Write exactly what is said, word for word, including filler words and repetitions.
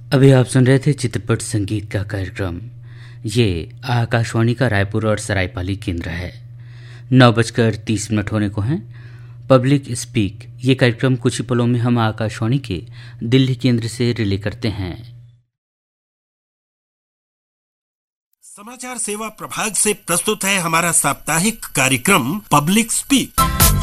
अभी आप सुन रहे थे चित्रपट संगीत का कार्यक्रम। ये आकाशवाणी का रायपुर और सरायपाली केंद्र है। नौ बजकर तीस मिनट होने को हैं। पब्लिक स्पीक ये कार्यक्रम कुछ ही पलों में हम आकाशवाणी के दिल्ली केंद्र से रिले करते हैं। समाचार सेवा प्रभाग से प्रस्तुत है हमारा साप्ताहिक कार्यक्रम पब्लिक स्पीक।